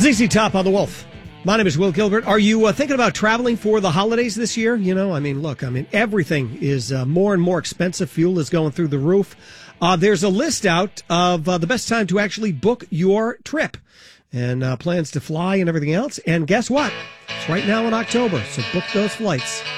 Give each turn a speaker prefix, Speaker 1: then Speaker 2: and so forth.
Speaker 1: ZZ Top on the Wolf. My name is Will Gilbert. Are you thinking about traveling for the holidays this year? Everything is more and more expensive. Fuel is going through the roof. There's a list out of the best time to actually book your trip and plans to fly and everything else. And guess what? It's right now in October, so book those flights.